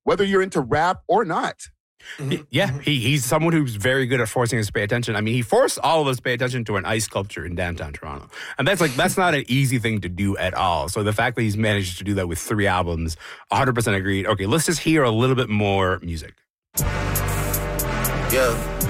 whether you're into rap or not. Yeah, he's someone who's very good at forcing us to pay attention. I mean, he forced all of us to pay attention to an ice sculpture in downtown Toronto. And that's not an easy thing to do at all. So the fact that he's managed to do that with 3 albums, 100% agreed. Okay, let's just hear a little bit more music. Yeah.